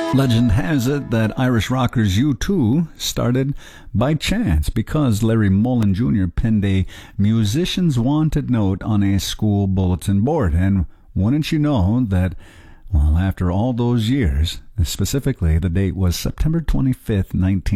Legend has it that Irish rockers U2 started by chance because Larry Mullen Jr. penned a musician's wanted note on a school bulletin board. And wouldn't you know that, well, after all those years, specifically the date was September 25th,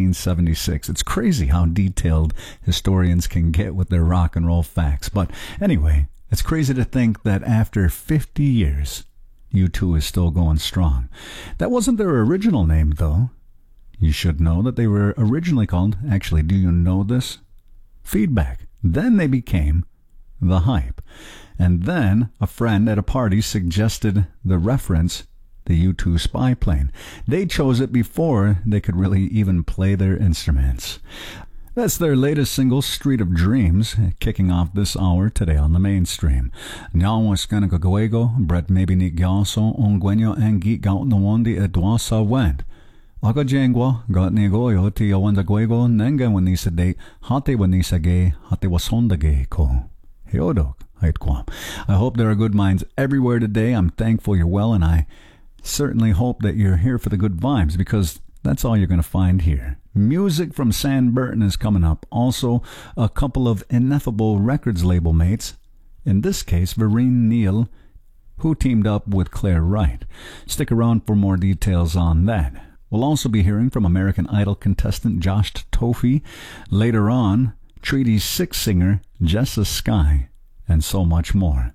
1976. It's crazy how detailed historians can get with their rock and roll facts. But anyway, it's crazy to think that after 50 years, U2 is still going strong. That wasn't their original name, though. You should know that they were originally called, actually, do you know this? Feedback. Then they became The Hype. And then a friend at a party suggested the reference, the U2 spy plane. They chose it before they could really even play their instruments. That's their latest single, Street of Dreams, kicking off this hour today on the mainstream. Nyawas kanakagawego, Brett maybe ni gyaso, ongwenyo and geek gaut no wondi edwasa went. Aga jengwa, got negoyo, tia wanda gwego, nenga wanisa date, hate wanisa gay, hate wasonda gay ko. Heodok, haitquam. I hope there are good minds everywhere today. I'm thankful you're well, and I certainly hope that you're here for the good vibes, because that's all you're going to find here. Music from San Burton is coming up. Also, a couple of Ineffable Records label mates. In this case, Vereen Neal, who teamed up with Claire Wright. Stick around for more details on that. We'll also be hearing from American Idol contestant Josh Tofy. Later on, Treaty 6 singer Jessa Sky, and so much more.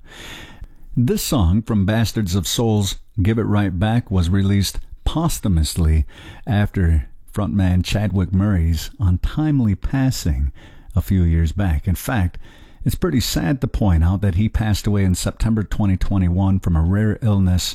This song from Bastards of Soul's Give It Right Back was released posthumously after frontman Chadwick Murray's untimely passing a few years back. In fact, it's pretty sad to point out that he passed away in September 2021 from a rare illness,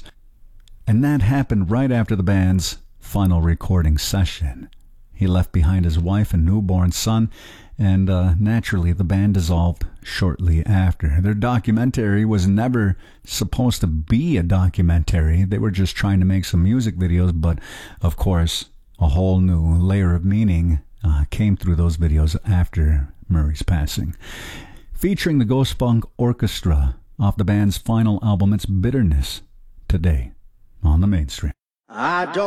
and that happened right after the band's final recording session. He left behind his wife and newborn son, and naturally the band dissolved shortly after. Their documentary was never supposed to be a documentary. They were just trying to make some music videos, but of course a whole new layer of meaning came through those videos after Murray's passing. Featuring the Ghost Funk Orchestra off the band's final album, It's Bitterness, today on the mainstream.